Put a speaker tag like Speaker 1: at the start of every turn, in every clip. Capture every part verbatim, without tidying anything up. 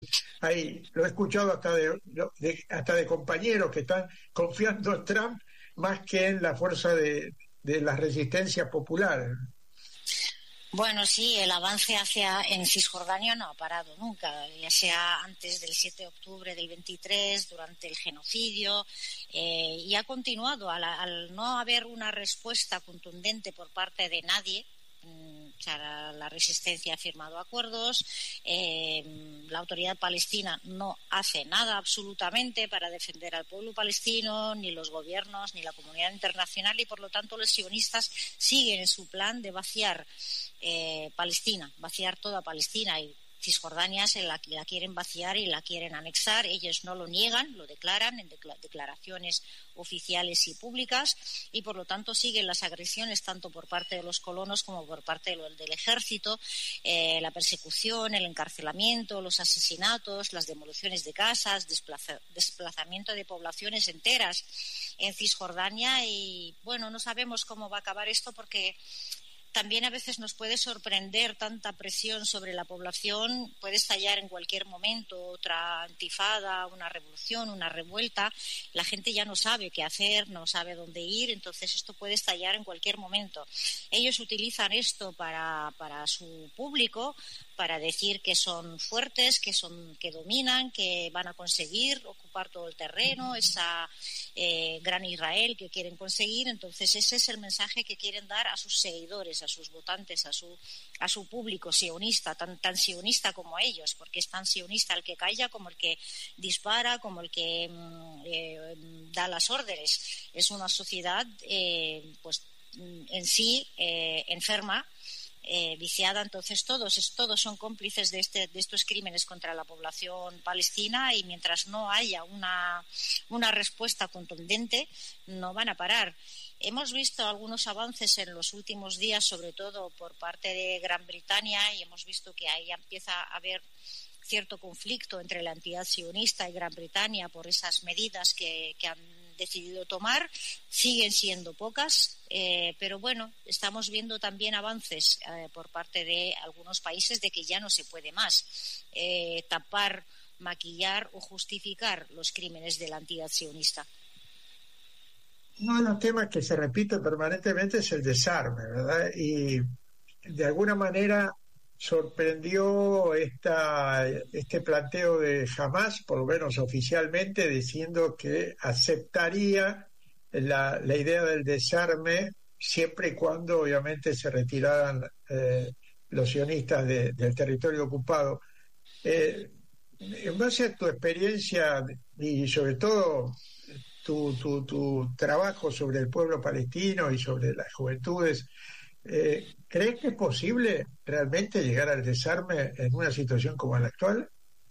Speaker 1: Hay, lo he escuchado hasta de, de- hasta de compañeros que están confiando en Trump más que en la fuerza de, de las resistencias populares.
Speaker 2: Bueno, sí, el avance hacia en Cisjordania no ha parado nunca, ya sea antes del siete de octubre del veintitrés, durante el genocidio, eh, y ha continuado al, al no haber una respuesta contundente por parte de nadie. O sea, la, la resistencia ha firmado acuerdos, eh, la autoridad palestina no hace nada absolutamente para defender al pueblo palestino, ni los gobiernos, ni la comunidad internacional, y por lo tanto los sionistas siguen en su plan de vaciar eh, Palestina, vaciar toda Palestina, y Cisjordania se la, la quieren vaciar y la quieren anexar. Ellos no lo niegan, lo declaran en declaraciones oficiales y públicas, y por lo tanto siguen las agresiones tanto por parte de los colonos como por parte del ejército, eh, la persecución, el encarcelamiento, los asesinatos, las demoliciones de casas, desplaza, desplazamiento de poblaciones enteras en Cisjordania. Y bueno, no sabemos cómo va a acabar esto, porque también a veces nos puede sorprender tanta presión sobre la población. Puede estallar en cualquier momento otra intifada, una revolución, una revuelta. La gente ya no sabe qué hacer, no sabe dónde ir, entonces esto puede estallar en cualquier momento. Ellos utilizan esto para, para su público, para decir que son fuertes, que son, que dominan, que van a conseguir ocupar todo el terreno, esa eh, gran Israel que quieren conseguir. Entonces ese es el mensaje que quieren dar a sus seguidores, a sus votantes, a su a su público sionista, tan tan sionista como ellos, porque es tan sionista el que calla como el que dispara, como el que eh, da las órdenes. Es una sociedad eh, pues en sí eh, enferma, Eh, viciada. Entonces todos todos son cómplices de, este, de estos crímenes contra la población palestina, y mientras no haya una, una respuesta contundente no van a parar. Hemos visto algunos avances en los últimos días, sobre todo por parte de Gran Bretaña, y hemos visto que ahí empieza a haber cierto conflicto entre la entidad sionista y Gran Bretaña por esas medidas que, que han decidido tomar. Siguen siendo pocas, eh, pero bueno, estamos viendo también avances eh, por parte de algunos países de que ya no se puede más eh, tapar, maquillar o justificar los crímenes de la entidad sionista.
Speaker 1: Uno de los temas que se repite permanentemente es el desarme, ¿verdad? Y de alguna manera sorprendió esta, este planteo de Hamás, por lo menos oficialmente, diciendo que aceptaría la, la idea del desarme siempre y cuando obviamente se retiraran eh, los sionistas de, del territorio ocupado. Eh, en base a tu experiencia y sobre todo tu, tu, tu trabajo sobre el pueblo palestino y sobre las juventudes, eh, ¿crees que es posible realmente llegar al desarme en una situación como la actual?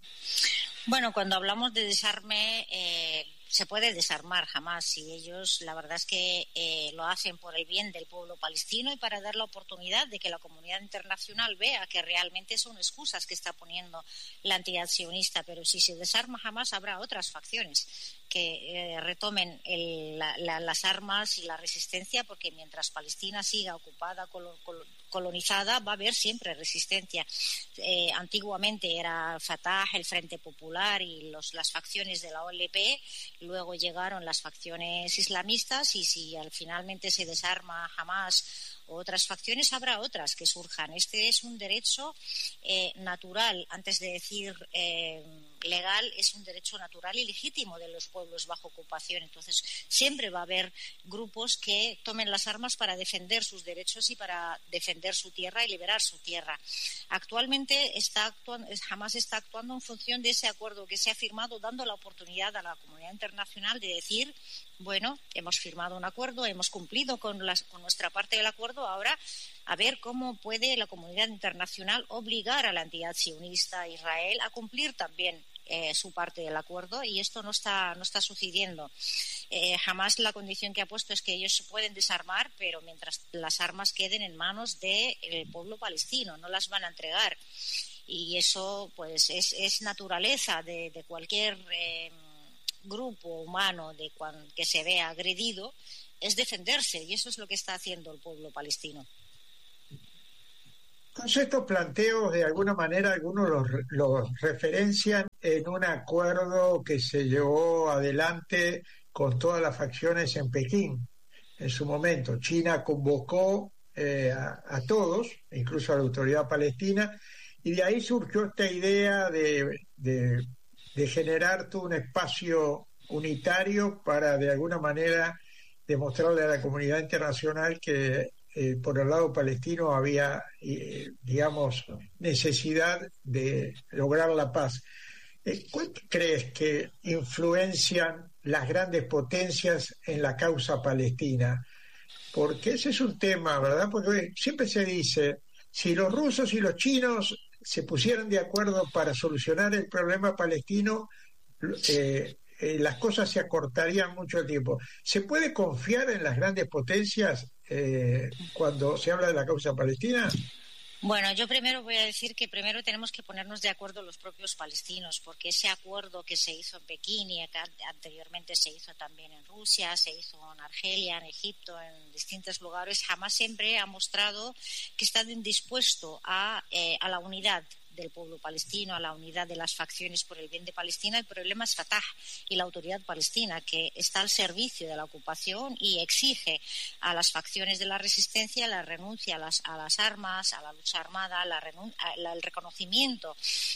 Speaker 2: Bueno, cuando hablamos de desarme, eh, se puede desarmar jamás, y ellos la verdad es que eh, lo hacen por el bien del pueblo palestino y para dar la oportunidad de que la comunidad internacional vea que realmente son excusas que está poniendo la entidad sionista. Pero si se desarma jamás, habrá otras facciones que eh, retomen el, la, la, las armas y la resistencia, porque mientras Palestina siga ocupada, colo, colo, colonizada, va a haber siempre resistencia. Eh, antiguamente era Fatah, el Frente Popular y los, las facciones de la O L P, luego llegaron las facciones islamistas, y si al finalmente se desarma Hamás o otras facciones, habrá otras que surjan. Este es un derecho eh, natural, antes de decir eh, legal, es un derecho natural y legítimo de los pueblos bajo ocupación. Entonces siempre va a haber grupos que tomen las armas para defender sus derechos y para defender su tierra y liberar su tierra. Actualmente está actuando, Hamás está actuando en función de ese acuerdo que se ha firmado, dando la oportunidad a la comunidad internacional de decir: bueno, hemos firmado un acuerdo, hemos cumplido con, las, con nuestra parte del acuerdo, ahora a ver cómo puede la comunidad internacional obligar a la entidad sionista Israel a cumplir también eh, su parte del acuerdo, y esto no está, no está sucediendo. Eh, jamás la condición que ha puesto es que ellos se pueden desarmar, pero mientras las armas queden en manos del pueblo palestino, no las van a entregar. Y eso pues es, es naturaleza de, de cualquier eh, grupo humano de cuando, que se vea agredido, es defenderse, y eso es lo que está haciendo el pueblo palestino.
Speaker 1: Entonces estos planteos, de alguna manera, algunos los, los referencian en un acuerdo que se llevó adelante con todas las facciones en Pekín. En su momento, China convocó eh, a, a todos, incluso a la autoridad palestina, y de ahí surgió esta idea de, de, de generar todo un espacio unitario para, de alguna manera, demostrarle a la comunidad internacional que eh, por el lado palestino había, eh, digamos, necesidad de lograr la paz. Eh, ¿Cuánto crees que influencian las grandes potencias en la causa palestina? Porque ese es un tema, ¿verdad? Porque siempre se dice, si los rusos y los chinos se pusieran de acuerdo para solucionar el problema palestino, eh, eh, las cosas se acortarían mucho el tiempo. ¿Se puede confiar en las grandes potencias eh, cuando se habla de la causa palestina?
Speaker 2: Bueno, yo primero voy a decir que primero tenemos que ponernos de acuerdo los propios palestinos, porque ese acuerdo que se hizo en Pekín y que anteriormente se hizo también en Rusia, se hizo en Argelia, en Egipto, en distintos lugares, jamás siempre ha mostrado que está dispuesto a, eh, a la unidad del pueblo palestino, a la unidad de las facciones por el bien de Palestina. El problema es Fatah y la autoridad palestina, que está al servicio de la ocupación y exige a las facciones de la resistencia la renuncia a las, a las armas, a la lucha armada, la renun- a la, el reconocimiento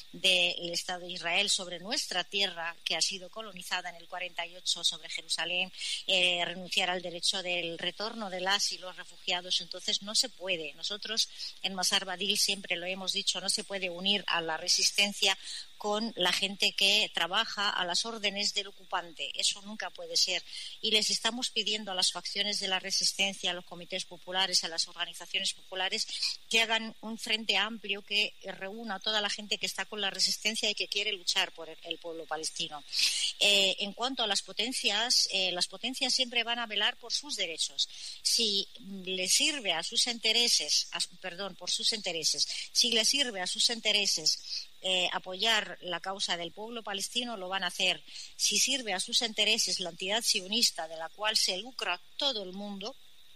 Speaker 2: del Estado de Israel sobre nuestra tierra, que ha sido colonizada en el cuarenta y ocho, sobre Jerusalén, eh, renunciar al derecho del retorno de las y los refugiados. Entonces no se puede. Nosotros en Masar Badil siempre lo hemos dicho, no se puede unir a la resistencia con la gente que trabaja a las órdenes del ocupante. Eso nunca puede ser. Y les estamos pidiendo a las facciones de la resistencia, a los comités populares, a las organizaciones populares, que hagan un frente amplio que reúna a toda la gente que está con la resistencia y que quiere luchar por el pueblo palestino. Eh, en cuanto a las potencias, eh, las potencias siempre van a velar por sus derechos. Si les sirve a sus intereses, a, perdón, por sus intereses, si les sirve a sus intereses Eh, apoyar la causa del pueblo palestino, lo van a hacer. Si sirve a sus intereses la entidad sionista de la cual se lucra todo el mundo,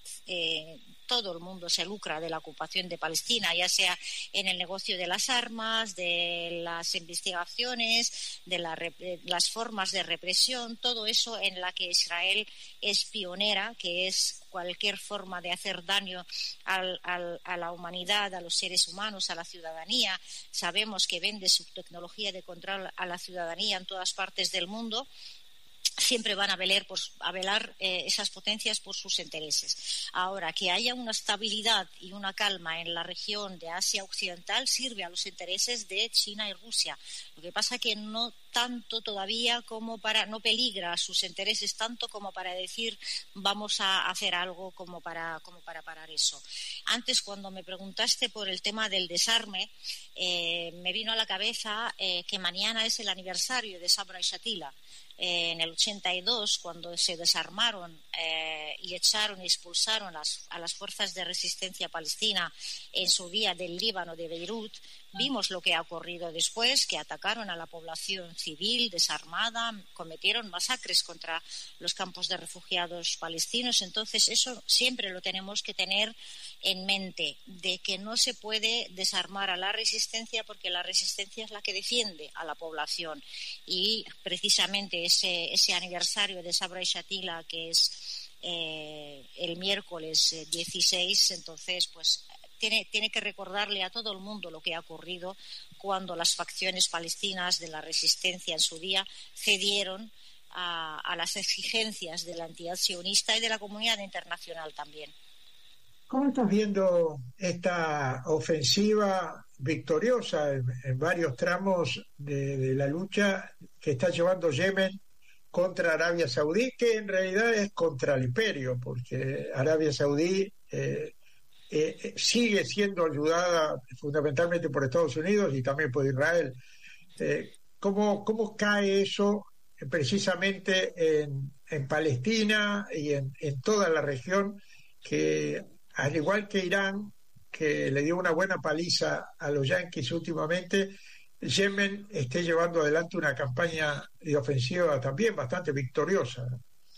Speaker 2: eh, todo el mundo se lucra de la ocupación de Palestina, ya sea en el negocio de las armas, de las investigaciones, de la, de las formas de represión, todo eso en la que Israel es pionera, que es cualquier forma de hacer daño al, al, a la humanidad, a los seres humanos, a la ciudadanía. Sabemos que vende su tecnología de control a la ciudadanía en todas partes del mundo. Siempre van a velar, por, a velar eh, esas potencias por sus intereses. Ahora, que haya una estabilidad y una calma en la región de Asia Occidental sirve a los intereses de China y Rusia. Lo que pasa es que no tanto todavía como para, no peligra sus intereses tanto como para decir vamos a hacer algo como para, como para parar eso. Antes, cuando me preguntaste por el tema del desarme, eh, me vino a la cabeza eh, que mañana es el aniversario de Sabra y Shatila. Eh, en el ochenta y dos, cuando se desarmaron eh, y echaron y expulsaron las, a las fuerzas de resistencia palestina en su día del Líbano, de Beirut, vimos lo que ha ocurrido después, que atacaron a la población civil desarmada, cometieron masacres contra los campos de refugiados palestinos. Entonces, eso siempre lo tenemos que tener en mente, de que no se puede desarmar a la resistencia, porque la resistencia es la que defiende a la población. Y precisamente ese, ese aniversario de Sabra y Shatila, que es eh, el miércoles eh, dieciséis, entonces, pues Tiene, tiene que recordarle a todo el mundo lo que ha ocurrido cuando las facciones palestinas de la resistencia en su día cedieron a, a las exigencias de la entidad sionista y de la comunidad internacional también.
Speaker 1: ¿Cómo estás viendo esta ofensiva victoriosa en, en varios tramos de, de la lucha que está llevando Yemen contra Arabia Saudí, que en realidad es contra el imperio, porque Arabia Saudí eh, Eh, sigue siendo ayudada fundamentalmente por Estados Unidos y también por Israel? Eh, ¿cómo, ¿Cómo cae eso precisamente en, en Palestina y en, en toda la región, que al igual que Irán, que le dio una buena paliza a los yanquis últimamente, Yemen esté llevando adelante una campaña de ofensiva también bastante victoriosa?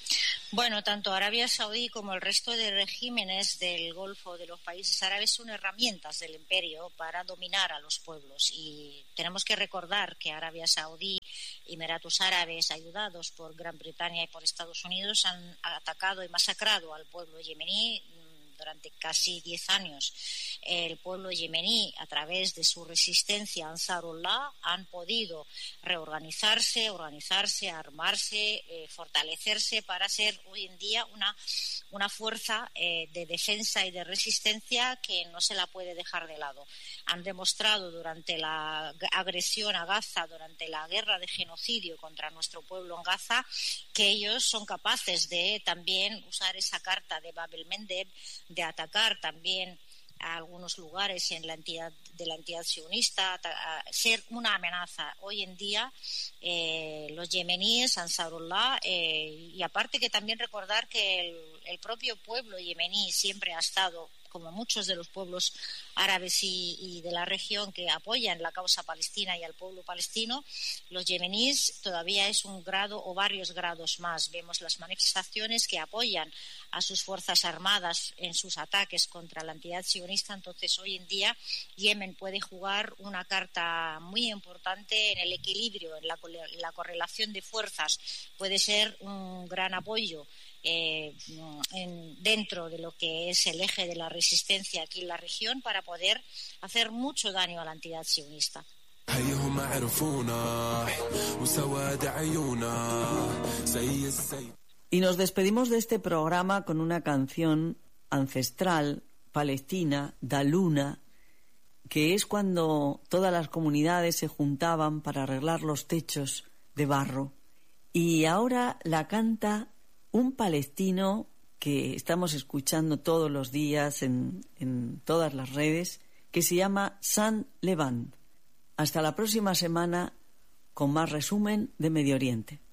Speaker 2: Bueno, tanto Arabia Saudí como el resto de regímenes del Golfo, de los países árabes, son herramientas del imperio para dominar a los pueblos. Y tenemos que recordar que Arabia Saudí y Emiratos Árabes, ayudados por Gran Bretaña y por Estados Unidos, han atacado y masacrado al pueblo yemení durante casi diez años. El pueblo yemení, a través de su resistencia a Ansarullah, han podido reorganizarse, organizarse, armarse, eh, fortalecerse para ser hoy en día una, una fuerza eh, de defensa y de resistencia que no se la puede dejar de lado. Han demostrado durante la agresión a Gaza, durante la guerra de genocidio contra nuestro pueblo en Gaza, que ellos son capaces de también usar esa carta de Bab el-Mandeb, de atacar también a algunos lugares en la entidad de la entidad sionista, a ser una amenaza. Hoy en día eh, los yemeníes, Ansarullah, eh, y aparte que también recordar que el, el propio pueblo yemení siempre ha estado, como muchos de los pueblos árabes y, y de la región que apoyan la causa palestina y al pueblo palestino, los yemeníes todavía es un grado o varios grados más. Vemos las manifestaciones que apoyan a sus fuerzas armadas en sus ataques contra la entidad sionista. Entonces, hoy en día, Yemen puede jugar una carta muy importante en el equilibrio, en la, en la correlación de fuerzas. Puede ser un gran apoyo Eh, en, dentro de lo que es el eje de la resistencia aquí en la región para poder hacer mucho daño a la entidad sionista.
Speaker 3: Y nos despedimos de este programa con una canción ancestral palestina, Daluna, que es cuando todas las comunidades se juntaban para arreglar los techos de barro. Y ahora la canta un palestino que estamos escuchando todos los días en, en todas las redes, que se llama San Levant. Hasta la próxima semana con más resumen de Medio Oriente.